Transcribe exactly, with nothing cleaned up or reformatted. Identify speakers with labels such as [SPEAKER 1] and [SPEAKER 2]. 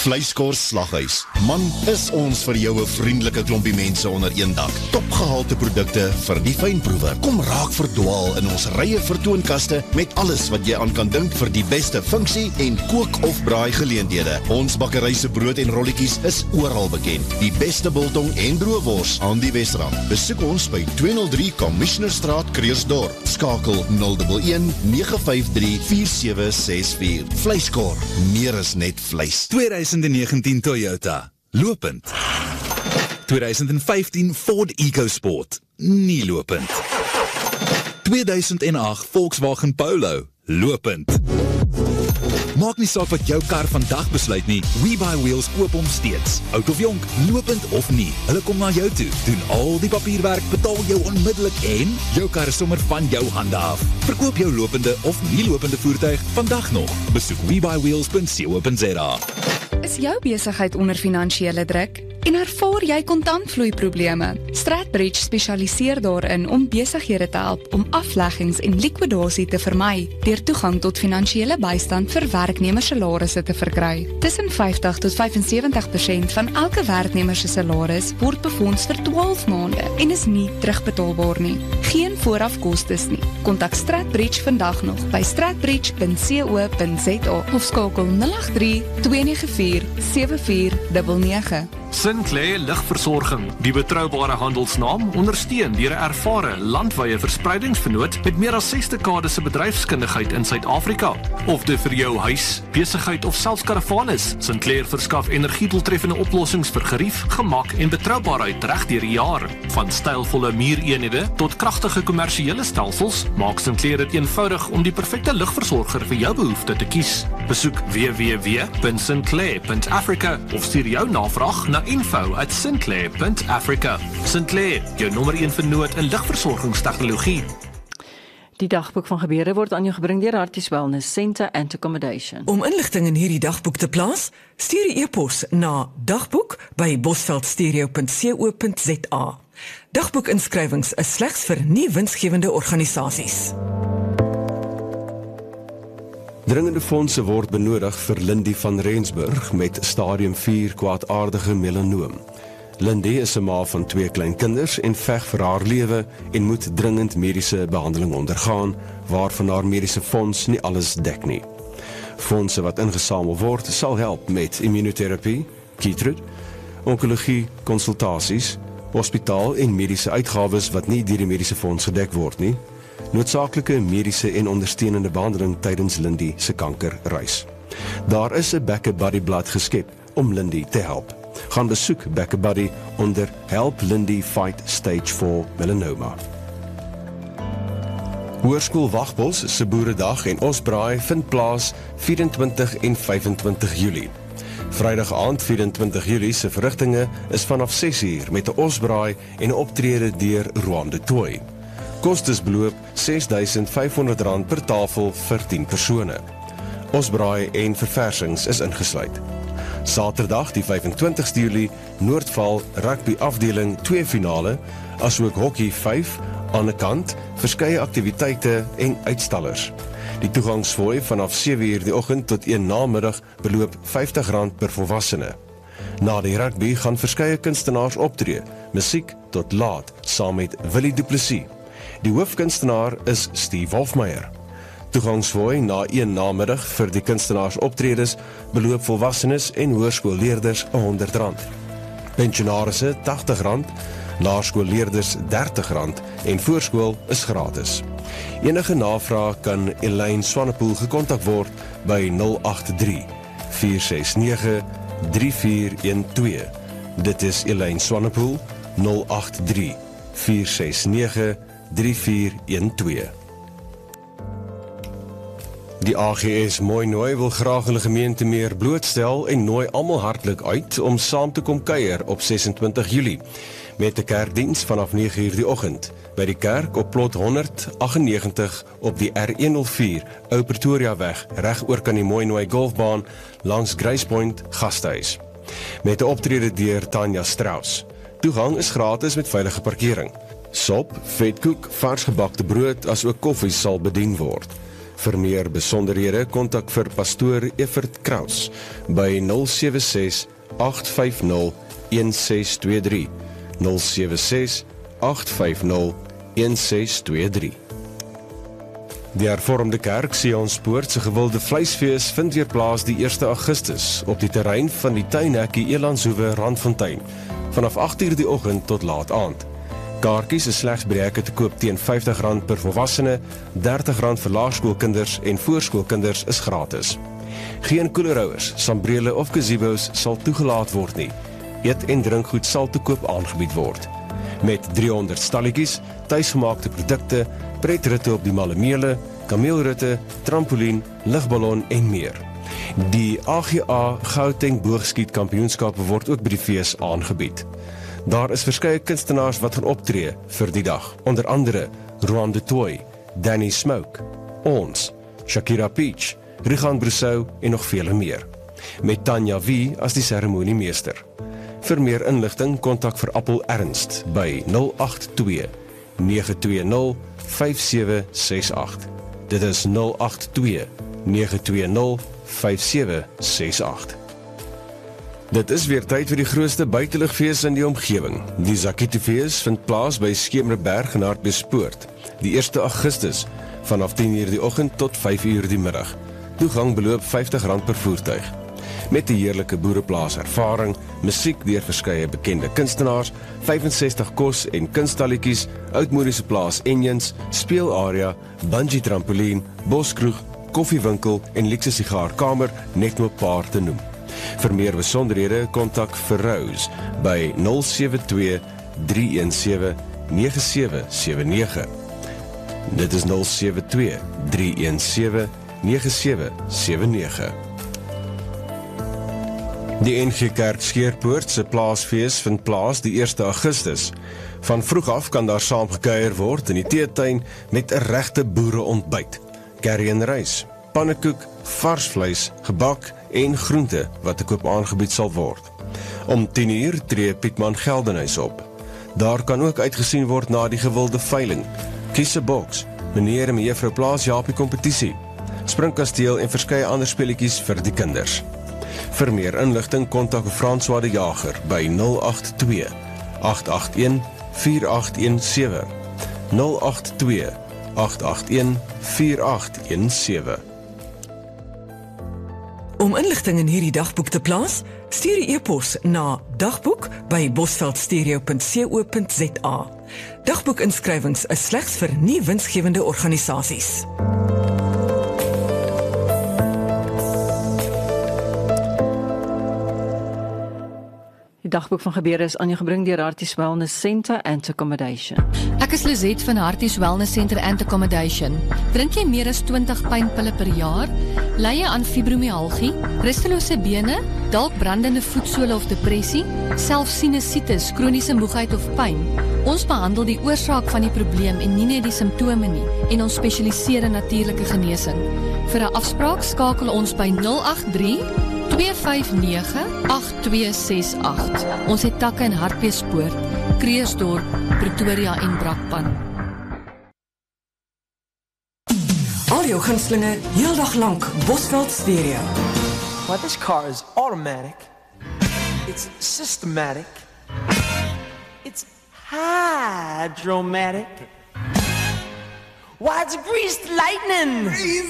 [SPEAKER 1] Vleiskors Slaghuis. Man, is ons vir jou 'n vriendelike klompie mense onder een dak. Topgehalte produkte vir die fynproewer. Kom raak verdwaal in ons rye vertoonkaste met alles wat jy aan kan dink vir die beste funksie en kook of braai geleenthede. Ons bakkery se brood en rolletjies is oral bekend. Die beste biltong en droewors aan die Wesrand. Besoek ons by tweehonderd drie Commissionerstraat, Kreersdorp. Skakel nul een een nege vyf drie vier sewe ses vier. Vleiskor, meer is net vleis.
[SPEAKER 2] twintig negentien Toyota, lopend. twintig vyftien Ford EcoSport, nie lopend. tweeduisend agt Volkswagen Polo, lopend. Maak nie saak wat jou kar vandag besluit nie, WeBuyWheels koop hom steeds. Oud of jonk, lopend of nie, hulle kom na jou toe, doen al die papierwerk, betaal jou onmiddellik en jou kar is sommer van jou hande af. Verkoop jou lopende of nie lopende voertuig vandag nog. Besoek we buy wheels dot co dot za.
[SPEAKER 3] Is jou besigheid onder finansiële druk? En ervaar jy kontantvloeiprobleme? Stratbridge spesialiseer daarin om besighede te help om afleggings en likwidasie te vermy, deur toegang tot finansiële bystand vir werknemersalarisse te verkry. Tussen vyftig tot vyf en sewentig persent van elke werknemer se salaris word befonds vir twaalf maande en is nie terugbetaalbaar nie. Geen voorafkostes nie. Kontak Stratbridge vandag nog by stratbridge dot co dot za of skakel nul agt drie twee nege vier sewe vier nege nege.
[SPEAKER 4] Sinclair Ligversorging, die betroubare handelsnaam, ondersteun deur 'n ervare landwye verspreidingsvernoot met meer as ses dekades se bedryfskundigheid in Suid-Afrika. Of dit vir jou huis, besigheid of selfs karavaan is, Sinclair verskaf energiedoeltreffende oplossings vir gerief, gemak en betroubaarheid reg deur die jaar. Van stylvolle muureenhede tot kragtige kommersiële stelsels, maak Sinclair dit eenvoudig om die perfekte ligversorger vir jou behoefte te kies. Besoek w w w dot sinclair dot africa of stuur jou navraag na info at sinclair dot africa. Sinclair, jou nommer een vernoot in ligversorgingstegnologie.
[SPEAKER 5] Die dagboek van gebeure word aan jou gebring deur Harties Wellness Center and Accommodation.
[SPEAKER 6] Om inligting in hierdie dagboek te plaas, stuur 'n e-pos na dagboek by bosveldstereo dot co dot za. Dagboekinskrywings is slegs vir nie winsgewende organisasies.
[SPEAKER 7] Dringende fondse word benodig vir Lindy van Rensburg met stadium vier kwaadaardige melanoom. Lindy is 'n ma van twee klein kinders en veg vir haar lewe en moet dringend mediese behandeling ondergaan, waarvan haar mediese fonds nie alles dek nie. Fondse wat ingesamel word, sal help met immunoterapie, Keytrude, onkologie, konsultasies, hospitaal en mediese uitgawes wat nie deur die mediese fonds gedek word nie, noodsaaklike mediese en ondersteunende behandeling tydens Lindy se kankerreis. Daar is 'n BackaBuddy blad geskep om Lindy te help. Gaan besoek BackaBuddy onder Help Lindy Fight Stage four Melanoma. Hoërskool Wagbos se Boeredag en Osbraai vind plaas vyf-en-twintig en vyf-en-twintig Julie. Vrydag aand vyf-en-twintig Julie se verrigtinge is vanaf ses uur met 'n Osbraai en 'n optrede deur Roan de Tooi. Kostes beloop ses duisend vyf honderd rand per tafel vir tien persone. Osbraai en verversings is ingesluit. Saterdag die vyf-en-twintigste Julie, Noordval rugby afdeling twee finale, asook hockey vyf aan 'n kant, verskeie aktiwiteite en uitstallers. Die toegangsfooi vanaf sewe uur die oggend tot een namiddag beloop vyftig rand per volwassene. Na die rugby gaan verskeie kunstenaars optree, musiek tot laat, saam met Willie Du Plessis. Die hoofkunstenaar is Steve Hofmeyer. Toegangsfooi na een namiddag vir die kunstenaars optredes beloop volwassenes en hoërskoolleerders honderd rand. Pensionarisse tagtig rand, laerskoolleerders dertig rand en voorskool is gratis. Enige navraag kan Elaine Swanepoel gekontak word by nul agt drie vier ses nege drie vier een twee. Dit is Elaine Swanepoel nul agt drie vier ses nege drie vier een twee. Die A G S Mooinooi wil graag hulle gemeente meer blootstel en nooi almal hartlik uit om saam te kom kuier op ses-en-twintig Julie met 'n kerkdiens vanaf nege uur die oggend by die kerk op plot honderd agtennegentig op die R honderdvier Ou Pretoria weg reg oor kan die Mooinooi golfbaan langs Grace Point Gasthuis met 'n optrede deur Tanya Strauss. Toegang is gratis met veilige parkering. Sop, vetkoek, vars gebakte brood as ook koffie sal bedien word. Vir meer besonderhede kontak vir pastoor Evert Kraus by nul sewe ses agt vyf nul een ses twee drie nul sewe ses agt vyf nul een ses twee drie. Die Hervormde Kerk Sionspoort se gewilde vleisfees vind weer plaas die eerste Augustus op die terrein van die tuinhekkie Elandshoewe Randfontein vanaf agt uur die oggend tot laat aand. Kaartjies is slegs by die hekke te koop teen vyftig rand per volwassene, dertig rand vir laerskoolkinders en voorskoolkinders is gratis. Geen koelerouers, sambrele of gazebos sal toegelaat word nie. Eet en drinkgoed sal te koop aangebied word. Met driehonderd stalletjies, tuisgemaakte produkte, pretritte op die Malemele, kameelritte, trampolien, ligballon en meer. Die A G A Gauteng Boogskiet Kampioenskappe word ook by die fees aangebied. Daar is verskeie kunstenaars wat gaan optree vir die dag, onder andere Roan de Toy, Danny Smoke, Ons, Shakira Peach, Rigan Brousseau en nog vele meer. Met Tanya Wie as die seremoniemeester. Vir meer inligting kontak vir Appel Ernst by nul agt twee nege twee nul vyf sewe ses agt. Dit is nul agt twee nege twee nul vyf sewe ses agt. Dit is weer tyd vir die grootste buiteligfees in die omgewing. Die Zakitefees vind plaas by Skemerberg in Hartbeespoort, die eerste Augustus, vanaf tien uur die oggend tot vyf uur die middag. Toegang beloop vyftig rand per voertuig. Met die heerlike boereplaas ervaring, musiek deur verskeie bekende kunstenaars, vyfensestig kos- en kunstalletjies, oudmodiese plaas enjins, speelarea, bungee trampolien, boskroeg, koffiewinkel en luukse sigaarkamer, net om 'n paar te noem. Vir meer besonderhede kontak vir Rose by nul sewe twee drie een sewe nege sewe sewe nege. Dit is nul sewe twee drie een sewe nege sewe sewe nege. Die N G Kerk Scheerpoort se plaasfees vind plaas die eerste Augustus. Van vroeg af kan daar saam gekuier word in die teetuin met 'n regte boereontbyt. Curry en rys, pannekoek, vars vleis, gebak en groente wat te koop aangebied sal word. Om tien uur tree Pietman Geldenhuis op. Daar kan ook uitgesien word na die gewilde veiling. Kies 'n boks, meneer en mevrou Plaas Japie kompetisie, springkasteel en verskeie ander speletjies vir die kinders. Vir meer inligting kontak François de Jager by nul agt twee agt agt een vier agt een sewe nul agt twee agt agt een vier agt een sewe.
[SPEAKER 6] Om inligting in hierdie dagboek te plaas, stuur 'n e-pos na dagboek by bosveldstereo punt co punt za. Dagboekinskrywings is slegs vir nie winsgewende organisasies.
[SPEAKER 5] Die dagboek van gebeure is aan jou gebring deur Harties Wellness Centre and Accommodation.
[SPEAKER 8] Ek is Lizet van Harties Wellness Centre and Accommodation. Drink jy meer as twintig pynpille per jaar? Ly jy aan fibromialgie, rustelose bene, dalk brandende voetsole of depressie, selfs sinusitis, kroniese moegheid of pyn? Ons behandel die oorsaak van die probleem en nie net die simptome nie, en ons spesialiseer in natuurlike genesing. Vir 'n afspraak skakel ons by nul agt drie twee vyf nege agt twee ses agt. Ons het takke in Hartbeespoort, Kreersdorp, Pretoria en Brakpan.
[SPEAKER 6] Al jou gunstelinge heeldag lank Bosveld Stereo.
[SPEAKER 9] Well, this car is automatic. It's systematic. It's hydromatic. Why, it's greased lightning.